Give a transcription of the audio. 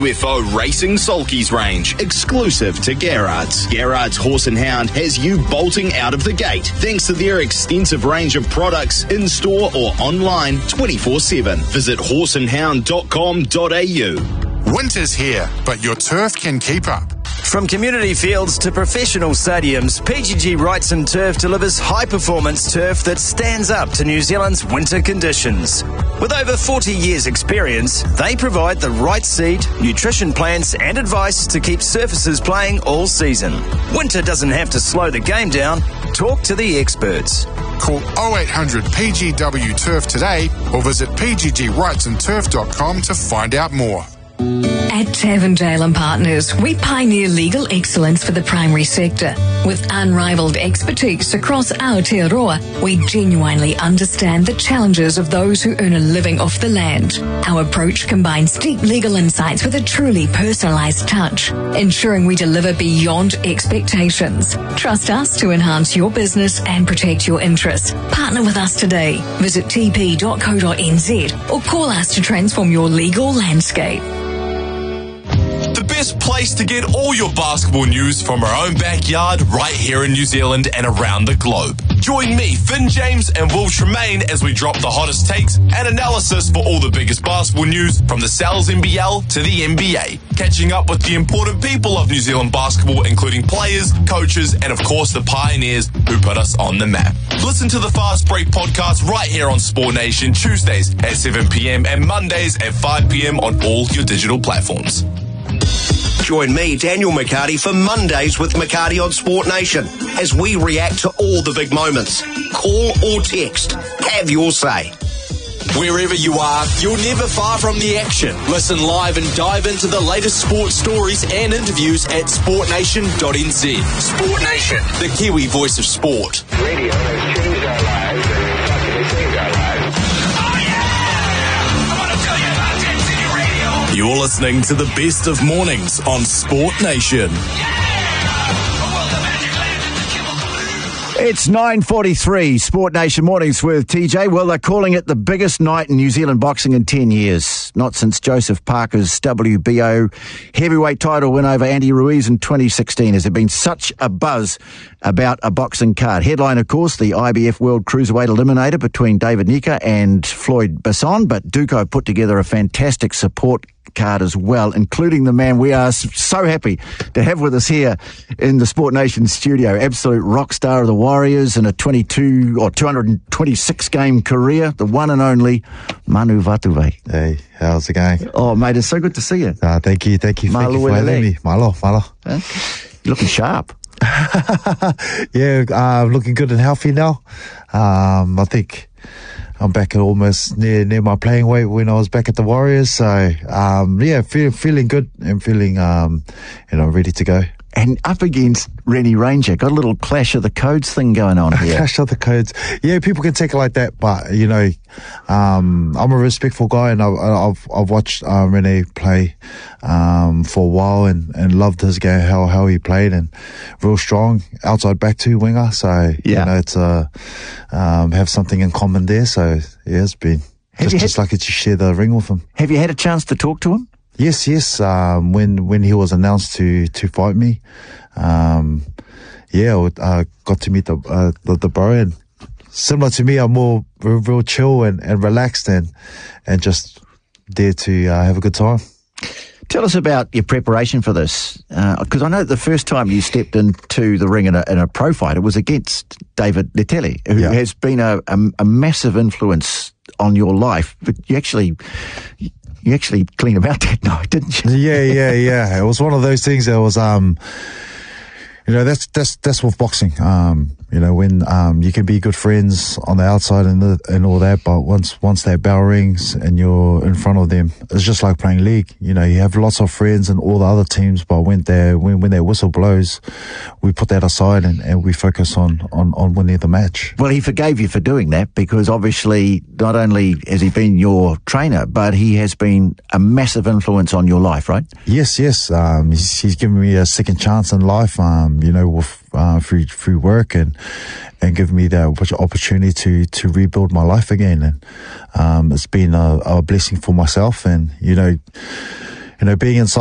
UFO Racing Sulky's range, exclusive to Gerrard's. Gerrard's Horse and Hound has you bolting out of the gate thanks to their extensive range of products in-store or online 24/7. Visit horseandhound.com.au. Winter's here, but your turf can keep up. From community fields to professional stadiums, PGG Wrightson Turf delivers high-performance turf that stands up to New Zealand's winter conditions. With over 40 years' experience, they provide the right seed, nutrition plans and advice to keep surfaces playing all season. Winter doesn't have to slow the game down. Talk to the experts. Call 0800 PGW Turf today or visit pggwrightsonturf.com to find out more. At Tavendale and Partners, we pioneer legal excellence for the primary sector. With unrivaled expertise across Aotearoa, we genuinely understand the challenges of those who earn a living off the land. Our approach combines deep legal insights with a truly personalised touch, ensuring we deliver beyond expectations. Trust us to enhance your business and protect your interests. Partner with us today. Visit tp.co.nz or call us to transform your legal landscape. The best place to get all your basketball news from our own backyard right here in New Zealand and around the globe. Join me, Finn James and Will Tremaine as we drop the hottest takes and analysis for all the biggest basketball news from the Sal's NBL to the NBA. Catching up with the important people of New Zealand basketball, including players, coaches, and of course the pioneers who put us on the map. Listen to the Fast Break podcast right here on Sport Nation, Tuesdays at 7 p.m. and Mondays at 5 p.m. on all your digital platforms. Join me, Daniel McCarty, for Mondays with McCarty on Sport Nation as we react to all the big moments. Call or text. Have your say. Wherever you are, you're never far from the action. Listen live and dive into the latest sports stories and interviews at sportnation.nz. Sport Nation, the Kiwi voice of sport. Radio has changed our lives and it's possibly saved our lives. You're listening to the best of mornings on Sport Nation. It's 9:43, Sport Nation Mornings with TJ. Well, they're calling it the biggest night in New Zealand boxing in 10 years. Not since Joseph Parker's WBO heavyweight title win over Andy Ruiz in 2016 has there been such a buzz about a boxing card. Headline, of course, the IBF World Cruiserweight Eliminator between David Nika and Floyd Basson, but Duco put together a fantastic support card as well, including the man we are so happy to have with us here in the Sport Nation studio, absolute rock star of the Warriors in a 226 game career, the one and only Manu Vatuvei. Hey, how's it going? Oh, mate, it's so good to see you. Thank you for having me. Malo. Huh? You're looking sharp. Yeah, looking good and healthy now. I think I'm back at almost near my playing weight when I was back at the Warriors. So, feeling good and feeling, ready to go. And up against Rennie Ranger, got a little clash of the codes thing going on here. Clash of the codes. Yeah, people can take it like that, but I'm a respectful guy, and I've watched Rennie play for a while and loved his game, how he played, and real strong outside back two winger. So it's have something in common there. So yeah, it's been just lucky to share the ring with him. Have you had a chance to talk to him? Yes. When he was announced to fight me, I got to meet the bro, and similar to me, I'm more real chill and relaxed and just there to have a good time. Tell us about your preparation for this, because I know the first time you stepped into the ring in a pro fight, it was against David Letele, who has been a massive influence on your life, but you actually clean about that night, didn't you? Yeah. It was one of those things that was, that's with boxing. When you can be good friends on the outside and all that, but once that bell rings and you're in front of them, it's just like playing league. You have lots of friends and all the other teams, but when that whistle blows, we put that aside and we focus on winning the match. Well, he forgave you for doing that because obviously not only has he been your trainer, but he has been a massive influence on your life, right? Yes. He's given me a second chance in life, through work and give me the opportunity to rebuild my life again. And it's been a blessing for myself. And being inside